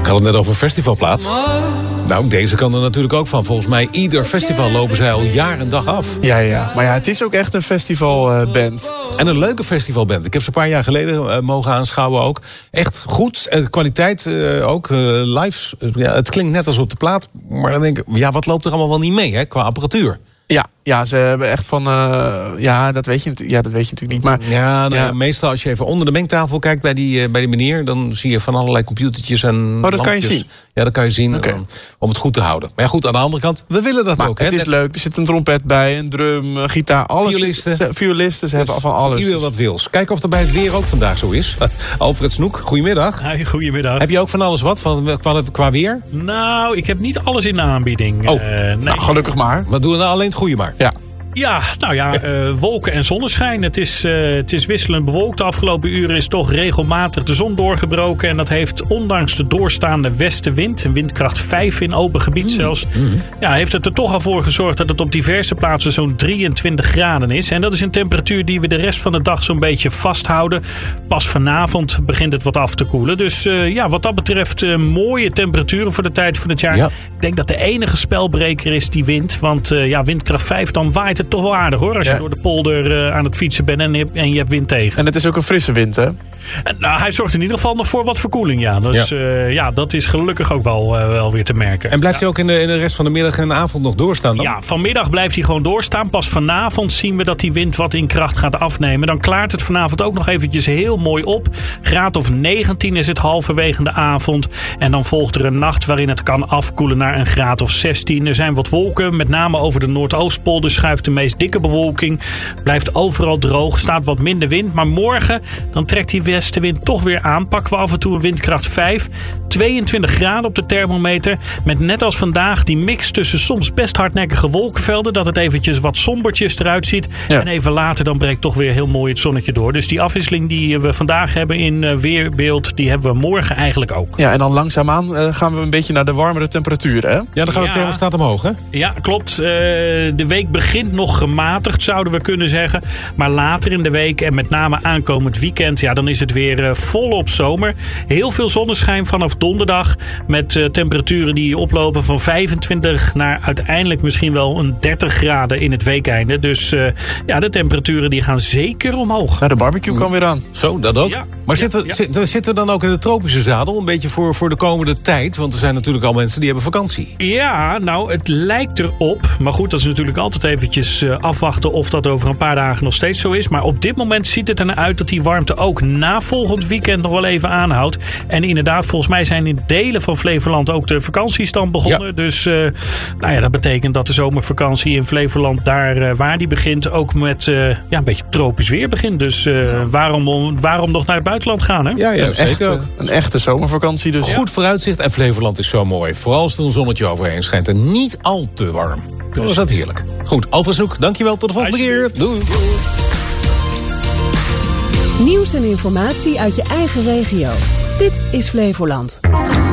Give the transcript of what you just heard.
Ik had het net over een festivalplaat. Nou, deze kan er natuurlijk ook van. Volgens mij, ieder festival lopen zij al jaar en dag af. Ja. Maar ja, het is ook echt een festivalband. En een leuke festivalband. Ik heb ze een paar jaar geleden mogen aanschouwen ook. Echt goed. kwaliteit ook. Live. Het klinkt net als op de plaat. Maar dan denk ik, wat loopt er allemaal wel niet mee, hè, qua apparatuur? Ja, ze hebben echt van... dat weet je natuurlijk niet. Maar, meestal als je even onder de mengtafel kijkt bij die meneer... dan zie je van allerlei computertjes en dat kan je zien? Ja, dat kan je zien om het goed te houden. Maar goed, aan de andere kant, we willen dat ook. Het is leuk. Er zit een trompet bij, een drum, een gitaar, alles. Violisten, ze hebben van alles. Ieder wat wils. Kijken of er bij het weer ook vandaag zo is. Alfred Snoek, goedemiddag. Hi, goedemiddag. Heb je ook van alles wat qua weer? Nou, ik heb niet alles in de aanbieding. Nee. Nou, gelukkig maar. Maar doen we nou alleen het goede maar? Ja. Wolken en zonneschijn. Het is wisselend bewolkt. De afgelopen uren is toch regelmatig de zon doorgebroken. En dat heeft ondanks de doorstaande westenwind, een windkracht 5 in open gebied zelfs, heeft het er toch al voor gezorgd dat het op diverse plaatsen zo'n 23 graden is. En dat is een temperatuur die we de rest van de dag zo'n beetje vasthouden. Pas vanavond begint het wat af te koelen. Dus wat dat betreft mooie temperaturen voor de tijd van het jaar. Ja. Ik denk dat de enige spelbreker is die wind. Want windkracht 5, dan waait het toch wel aardig hoor. Als je door de polder aan het fietsen bent en je hebt wind tegen. En het is ook een frisse wind, hè? Hij zorgt in ieder geval nog voor wat verkoeling, ja. Dus dat is gelukkig ook wel weer te merken. En blijft hij ook in de rest van de middag en de avond nog doorstaan dan? Ja, vanmiddag blijft hij gewoon doorstaan. Pas vanavond zien we dat die wind wat in kracht gaat afnemen. Dan klaart het vanavond ook nog eventjes heel mooi op. Graad of 19 is het halverwege de avond. En dan volgt er een nacht waarin het kan afkoelen naar een graad of 16. Er zijn wat wolken, met name over de Noordoostpolder schuift de meest dikke bewolking. Blijft overal droog, staat wat minder wind. Maar morgen, dan trekt die westenwind toch weer aan. Pakken we af en toe een windkracht 5. 22 graden op de thermometer. Met net als vandaag die mix tussen soms best hardnekkige wolkenvelden. Dat het eventjes wat sombertjes eruit ziet. Ja. En even later dan breekt toch weer heel mooi het zonnetje door. Dus die afwisseling die we vandaag hebben in weerbeeld, die hebben we morgen eigenlijk ook. Ja, en dan langzaamaan gaan we een beetje naar de warmere temperaturen, hè? Ja, dan gaat de thermostaat omhoog, hè? Ja, klopt. De week begint nog gematigd, zouden we kunnen zeggen. Maar later in de week en met name aankomend weekend, dan is het weer volop zomer. Heel veel zonneschijn vanaf donderdag. Met temperaturen die oplopen van 25 naar uiteindelijk misschien wel een 30 graden in het weekeinde. Dus de temperaturen die gaan zeker omhoog. Ja, de barbecue kan weer aan. Zo, dat ook. Ja. Maar zitten we dan ook in de tropische zadel? Een beetje voor de komende tijd? Want er zijn natuurlijk al mensen die hebben vakantie. Ja, nou, het lijkt erop. Maar goed, dat is natuurlijk altijd eventjes afwachten of dat over een paar dagen nog steeds zo is. Maar op dit moment ziet het er naar uit dat die warmte ook na volgend weekend nog wel even aanhoudt. En inderdaad, volgens mij zijn in delen van Flevoland ook de vakanties dan begonnen. Ja. Dus dat betekent dat de zomervakantie in Flevoland, daar waar die begint, ook met een beetje tropisch weer begint. Dus waarom nog naar het buitenland gaan, hè? Ja, zeker. Een echte zomervakantie dus. Goed vooruitzicht en Flevoland is zo mooi. Vooral als er een zonnetje overheen schijnt en niet al te warm. Dat is dat heerlijk. Goed, Alfred Snoek, dankjewel. Tot de volgende keer. Doei. Nieuws en informatie uit je eigen regio. Dit is Flevoland.